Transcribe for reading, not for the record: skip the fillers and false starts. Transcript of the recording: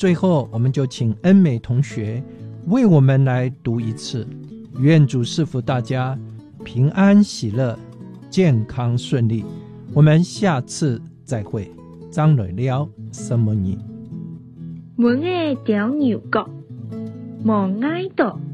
最后我们就请恩美同学为我们来读一次。愿主赐福大家平安喜乐健康顺利，我们下次再会。张磊了什么你每个条牛角无挨到